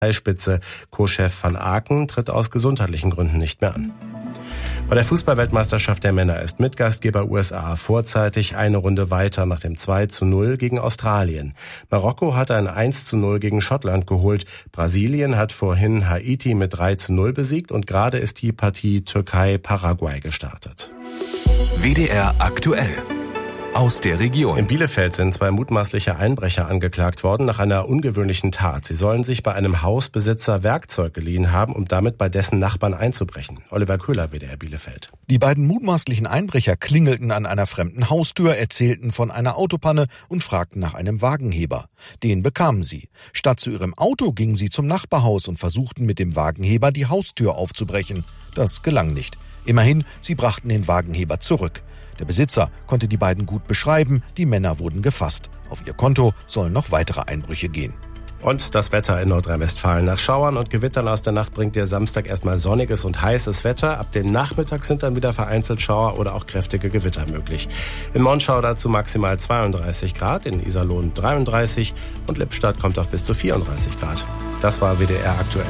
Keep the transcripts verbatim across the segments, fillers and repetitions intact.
Spitze Co-Chef Van Aken tritt aus gesundheitlichen Gründen nicht mehr an. Bei der Fußball-Weltmeisterschaft der Männer ist Mitgastgeber U S A vorzeitig eine Runde weiter nach dem zwei zu null gegen Australien. Marokko hat ein eins zu null gegen Schottland geholt. Brasilien hat vorhin Haiti mit drei zu null besiegt und gerade ist die Partie Türkei-Paraguay gestartet. W D R aktuell. Aus der Region. In Bielefeld sind zwei mutmaßliche Einbrecher angeklagt worden nach einer ungewöhnlichen Tat. Sie sollen sich bei einem Hausbesitzer Werkzeug geliehen haben, um damit bei dessen Nachbarn einzubrechen. Oliver Köhler, W D R Bielefeld. Die beiden mutmaßlichen Einbrecher klingelten an einer fremden Haustür, erzählten von einer Autopanne und fragten nach einem Wagenheber. Den bekamen sie. Statt zu ihrem Auto gingen sie zum Nachbarhaus und versuchten mit dem Wagenheber die Haustür aufzubrechen. Das gelang nicht. Immerhin, sie brachten den Wagenheber zurück. Der Besitzer konnte die beiden gut beschreiben, die Männer wurden gefasst. Auf ihr Konto sollen noch weitere Einbrüche gehen. Und das Wetter in Nordrhein-Westfalen. Nach Schauern und Gewittern aus der Nacht bringt der Samstag erstmal sonniges und heißes Wetter. Ab dem Nachmittag sind dann wieder vereinzelt Schauer oder auch kräftige Gewitter möglich. In Monschau dazu maximal zweiunddreißig Grad, in Iserlohn dreiunddreißig und Lippstadt kommt auf bis zu vierunddreißig Grad. Das war W D R aktuell.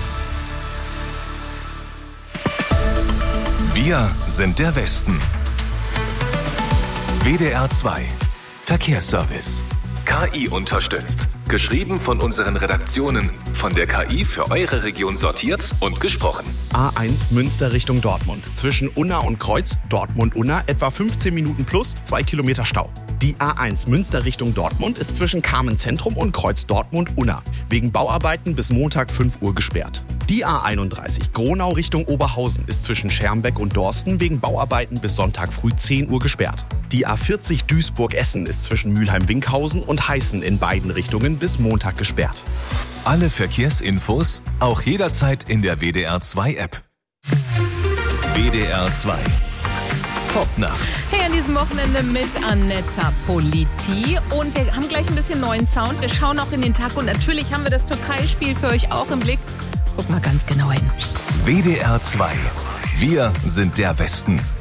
Wir sind der Westen. W D R zwei Verkehrsservice. K I unterstützt. Geschrieben von unseren Redaktionen. Von der K I für eure Region sortiert und gesprochen. A eins Münster Richtung Dortmund. Zwischen Unna und Kreuz, Dortmund-Unna, etwa fünfzehn Minuten plus, zwei Kilometer Stau. Die A eins Münster Richtung Dortmund ist zwischen Kamen Zentrum und Kreuz Dortmund-Unna. Wegen Bauarbeiten bis Montag fünf Uhr gesperrt. Die A einunddreißig Gronau Richtung Oberhausen ist zwischen Schermbeck und Dorsten wegen Bauarbeiten bis Sonntag früh zehn Uhr gesperrt. Die A vierzig Duisburg-Essen ist zwischen Mülheim-Winkhausen und Heißen in beiden Richtungen bis Montag gesperrt. Alle Verkehrsinfos auch jederzeit in der W D R zwei App. W D R zwei Popnacht. Hey, an diesem Wochenende mit Annetta Politi. Und wir haben gleich ein bisschen neuen Sound. Wir schauen auch in den Tag und natürlich haben wir das Türkei-Spiel für euch auch im Blick. Guck mal ganz genau hin. W D R zwei. Wir sind der Westen.